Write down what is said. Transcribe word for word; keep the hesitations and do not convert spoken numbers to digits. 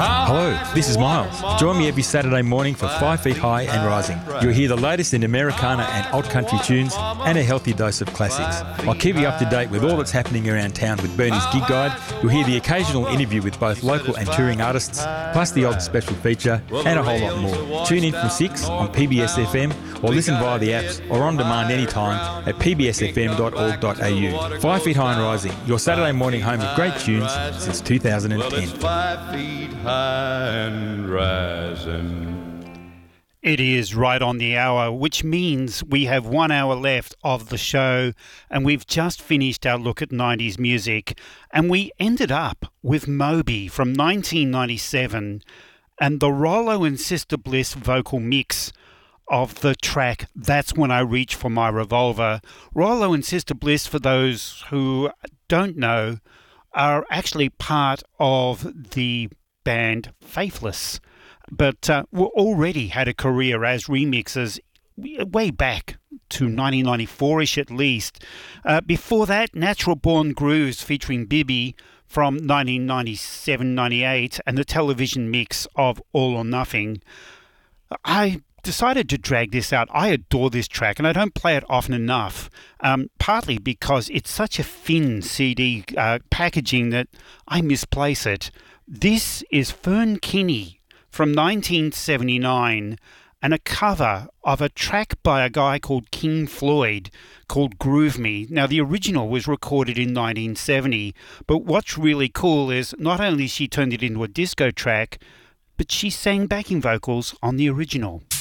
Hello, this is Miles. Join me every Saturday morning for Five Feet High and Rising. You'll hear the latest in Americana and old country tunes and a healthy dose of classics. I'll keep you up to date with all that's happening around town with Bernie's Gig Guide. You'll hear the occasional interview with both local and touring artists, plus the odd special feature, and a whole lot more. Tune in from six on P B S F M or listen via the apps or on demand anytime at p b s f m dot org dot a u. Five Feet High and Rising, your Saturday morning home of great tunes since two thousand ten. Five feet high and rising. It is right on the hour, which means we have one hour left of the show, and we've just finished our look at nineties music, and we ended up with Moby from nineteen ninety-seven and the Rollo and Sister Bliss vocal mix of the track That's When I Reach for My Revolver. Rollo and Sister Bliss, for those who don't know, are actually part of the band Faithless, but uh, were already had a career as remixers way back to nineteen ninety-four-ish at least. Uh, before that, Natural Born Grooves featuring Bibi from nineteen ninety-seven ninety-eight and the television mix of All or Nothing. I decided to drag this out. I adore this track, and I don't play it often enough, um, partly because it's such a thin C D uh, packaging that I misplace it. This is Fern Kinney from nineteen seventy-nine and a cover of a track by a guy called King Floyd called Groove Me. Now, the original was recorded in nineteen seventy, but what's really cool is not only she turned it into a disco track, but she sang backing vocals on the original.